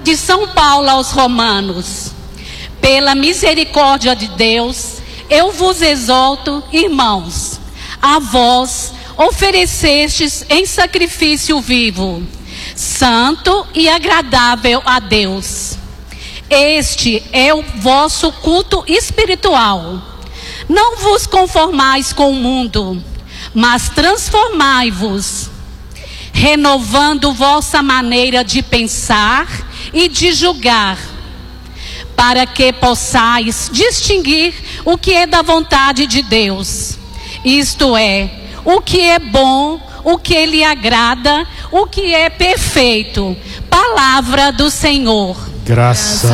de São Paulo aos Romanos. Pela misericórdia de Deus, eu vos exorto, irmãos, a vós oferecestes em sacrifício vivo, santo e agradável a Deus. Este é o vosso culto espiritual. Não vos conformais com o mundo, mas transformai-vos, renovando vossa maneira de pensar e de julgar, para que possais distinguir o que é da vontade de Deus, isto é, o que é bom, o que lhe agrada, o que é perfeito. Palavra do Senhor. Graças